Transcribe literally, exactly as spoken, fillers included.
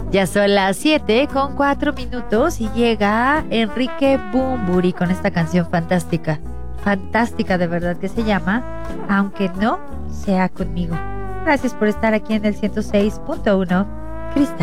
Ya son las siete con cuatro minutos y llega Enrique Bunbury con esta canción fantástica. Fantástica de verdad, que se llama Aunque no sea conmigo. Gracias por estar aquí en el ciento seis punto uno Cristal.